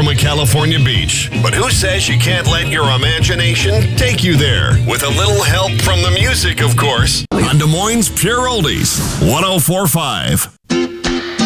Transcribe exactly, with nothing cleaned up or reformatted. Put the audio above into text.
from a California beach. But who says you can't let your imagination take you there? With a little help from the music, of course. On Des Moines Pure Oldies, one oh four point five.